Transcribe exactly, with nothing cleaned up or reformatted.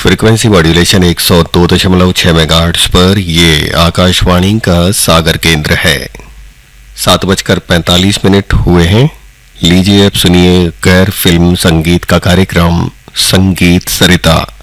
Frequency modulation एक सौ दो दशमलव छह मेगाहर्ट्ज पर ये आकाशवाणी का सागर केंद्र है। सात बजकर पैंतालीस मिनट हुए हैं। लीजिए अब सुनिए गैर फिल्म संगीत का कार्यक्रम संगीत सरिता।